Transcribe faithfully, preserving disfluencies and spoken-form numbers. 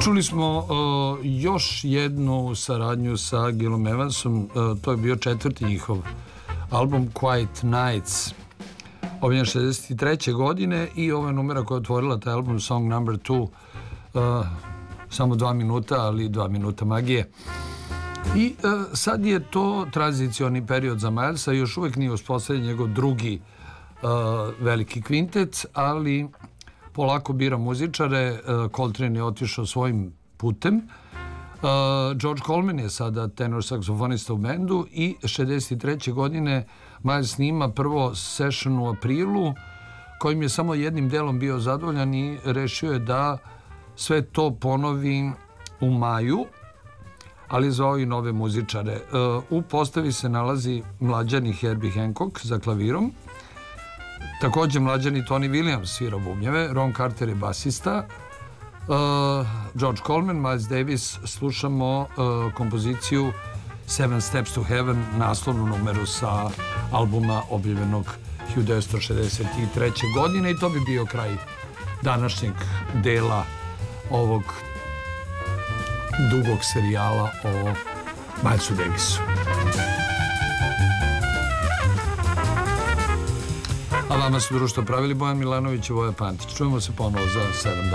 Čuli smo uh, još jednu saradnju sa Gilom Evansom, uh, to je bio četvrti njihov album Quiet Nights, objavljen šezdeset treće godine, i ova numera koja je otvorila taj album, Song number two, uh, samo dva minuta, ali dva minuta magije. I uh, sad je to tranzicioni period za Milesa, još uvijek nije uspostavljen njegov drugi uh, veliki kvintet, ali polako bira muzičare. uh, Coltrane je otišao svojim putem. Uh, George Coleman je sada tenor saksofonista u bendu i šezdeset treće godine Miles snima prvo session u aprilu, kojim je samo jednim delom bio zadovoljan i rešio je da sve to ponovi u maju, ali zvao i nove muzičare. Uh, u postavi se nalazi mlađani Herbie Hancock za klavirom, također mlađani Tony Williams svira bubnjeve, Ron Carter je basista, uh, George Coleman, Miles Davis. Slušamo uh, kompoziciju Seven Steps to Heaven, naslovnu numeru sa albuma objavljenog hiljadu devetsto šezdeset treće. godine, i to bi bio kraj današnjeg dela ovog dugog serijala o Milesu Davisu. A vama su društvo pravili Bojan Milanović i Voja Pantić. Čujemo se ponovo za sedam dana.